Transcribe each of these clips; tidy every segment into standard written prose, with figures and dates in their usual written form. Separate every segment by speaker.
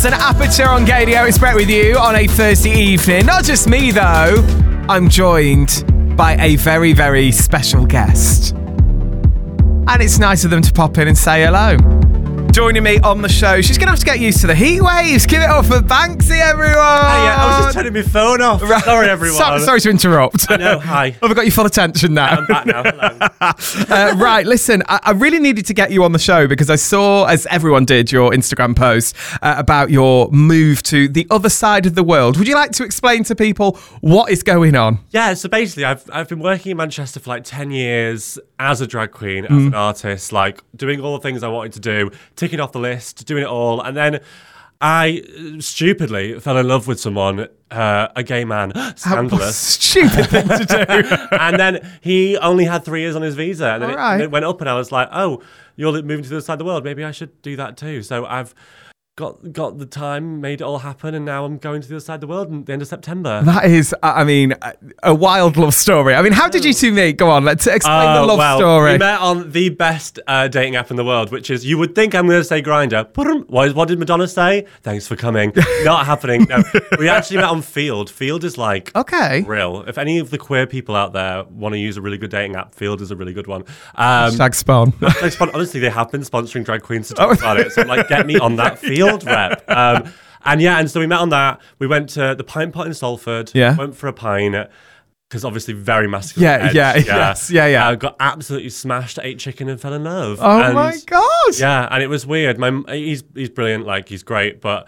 Speaker 1: It's an Aperture on Gadio. It's Brett with you on a Thursday evening. Not just me, though. I'm joined by a very, very special guest. And it's nice of them to pop in and say hello. Joining me on the show, she's going to have to get used to the heat waves. Give it up for Banksy, everyone.
Speaker 2: Hey, yeah, I was just turning my phone off.
Speaker 1: Right.
Speaker 2: Sorry, everyone.
Speaker 1: Sorry to interrupt.
Speaker 2: I know, hi.
Speaker 1: I've got your full attention now.
Speaker 2: I'm back now. Hello.
Speaker 1: Right, listen, I really needed to get you on the show because I saw, as everyone did, your Instagram post about your move to the other side of the world. Would you like to explain to people what is going on?
Speaker 2: Yeah, so basically, I've been working in Manchester for like 10 years as a drag queen, as an artist, like doing all the things I wanted to do, ticking off the list, doing it all. And then I stupidly fell in love with someone, a gay man, scandalous.
Speaker 1: Stupid thing to do.
Speaker 2: And then he only had 3 years on his visa. And then
Speaker 1: All right.
Speaker 2: it went up and I was like, oh, you're moving to the other side of the world. Maybe I should do that too. So I've got the time, made it all happen, and now I'm going to the other side of the world at the end of September.
Speaker 1: That is, I mean, a wild love story. I mean, how did you two meet? Go on, let's explain the love story.
Speaker 2: We met on the best dating app in the world, which is, you would think I'm going to say Grindr. What did Madonna say? Thanks for coming. Not happening. No, we actually met on Field. Field is like real. If any of the queer people out there want to use a really good dating app, Field is a really good one.
Speaker 1: Shagspawn.
Speaker 2: Honestly, they have been sponsoring drag queens to talk about it. So like, get me on that Field rep. And so we met on that. We went to the Pint Pot in Salford.
Speaker 1: Yeah.
Speaker 2: Went for a pint. Because obviously very masculine.
Speaker 1: Yeah.
Speaker 2: Got absolutely smashed, ate chicken and fell in love.
Speaker 1: Oh my God.
Speaker 2: Yeah, and it was weird. He's brilliant, like he's great, but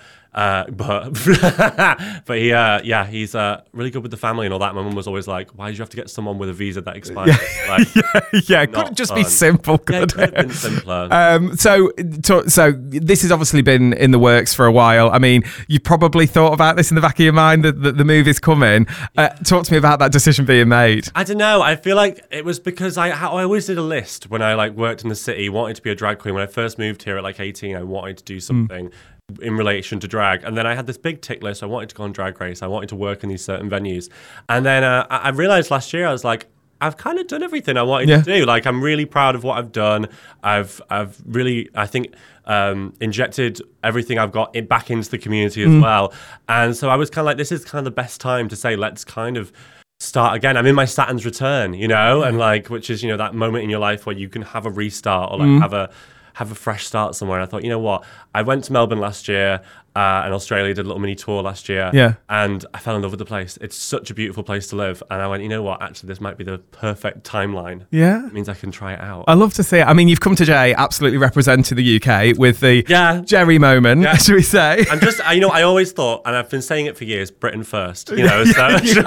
Speaker 2: he's really good with the family and all that. My mum was always like, why did you have to get someone with a visa that expired?
Speaker 1: Couldn't just be simple, could
Speaker 2: it could have been simpler.
Speaker 1: So this has obviously been in the works for a while. I mean, you probably thought about this in the back of your mind that the move is coming. Talk to me about that decision being made.
Speaker 2: I don't know. I feel like it was because I always did a list when I worked in the city, wanted to be a drag queen. When I first moved here at 18, I wanted to do something in relation to drag, and then I had this big tick list. I wanted to go on Drag Race, I wanted to work in these certain venues, and then I realized last year, I was like, I've kind of done everything I wanted to do. Like, I'm really proud of what I've done. I've really, I think, injected everything I've got back into the community as well. And so I was kind of like, this is kind of the best time to say, let's kind of start again. I'm in my Saturn's return, and which is, that moment in your life where you can have a restart or have a fresh start somewhere. And I thought, you know what? I went to Melbourne last year and Australia, did a little mini tour last year. Yeah. And I fell in love with the place. It's such a beautiful place to live. And I went, you know what? Actually, this might be the perfect timeline. Yeah. It means I can try it out.
Speaker 1: I love to see it. I mean, you've come to Jay absolutely representing the UK with the Jerry moment, should we say?
Speaker 2: I'm just, I always thought, and I've been saying it for years, Britain first, so.
Speaker 1: You have. You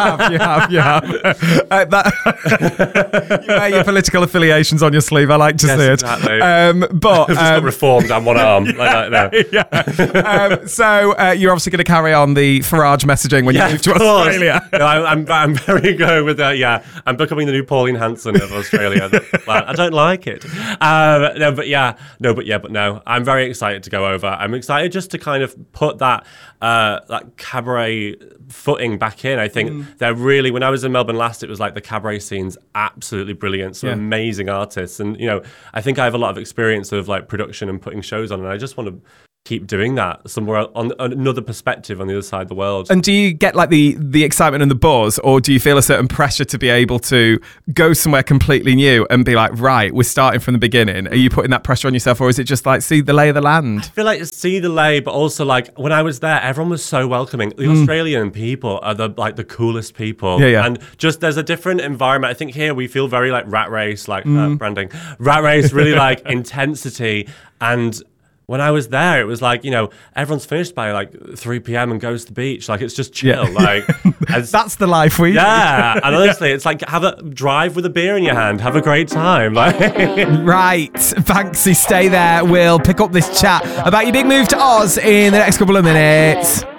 Speaker 1: wear your political affiliations on your sleeve. I like to see it.
Speaker 2: Exactly. But I've just got reformed on one arm. Like that, no.
Speaker 1: So you're obviously going to carry on the Farage messaging when you move to Australia.
Speaker 2: No, I'm very good with that. Yeah, I'm becoming the new Pauline Hanson of Australia. I don't like it. No. I'm very excited to go over. I'm excited just to kind of put that cabaret footing back in. I think they're really, when I was in Melbourne last, it was like the cabaret scene's absolutely brilliant. Some amazing artists, and I think I have a lot of experience of production and putting shows on, and I just want to keep doing that somewhere on another perspective on the other side of the world.
Speaker 1: And do you get the excitement and the buzz, or do you feel a certain pressure to be able to go somewhere completely new and be like, right, we're starting from the beginning? Are you putting that pressure on yourself, or is it just see the lay of the land?
Speaker 2: I feel like see the lay, but also when I was there, everyone was so welcoming. The Australian people are the coolest people. And just there's a different environment. I think here we feel very Rat Race, branding. Rat Race, really intensity. And when I was there, it was everyone's finished by 3 p.m. and goes to the beach. It's just chill.
Speaker 1: That's the life we
Speaker 2: and honestly, it's have a drive with a beer in your hand. Have a great time.
Speaker 1: Right, Banksy, stay there. We'll pick up this chat about your big move to Oz in the next couple of minutes.